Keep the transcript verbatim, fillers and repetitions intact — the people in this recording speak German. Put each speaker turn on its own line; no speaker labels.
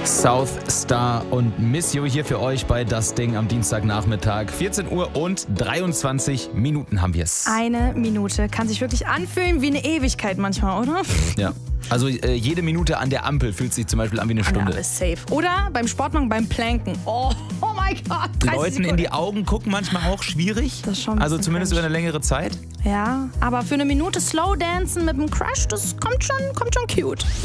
South Star und Miss You hier für euch bei Das Ding am Dienstagnachmittag. vierzehn Uhr und dreiundzwanzig Minuten haben wir es.
Eine Minute kann sich wirklich anfühlen wie eine Ewigkeit manchmal, oder?
Ja. Also äh, jede Minute an der Ampel fühlt sich zum Beispiel an wie eine Stunde.
Ja, ist safe. Oder beim Sport machen, beim Planken. Oh, oh mein Gott.
Leuten
Sekunden.
in die Augen gucken manchmal auch schwierig.
Das ist schon ein
also
bisschen
zumindest
cringe.
über eine längere Zeit.
Ja, aber für eine Minute Slow Dancen mit einem Crush, das kommt schon, kommt schon cute.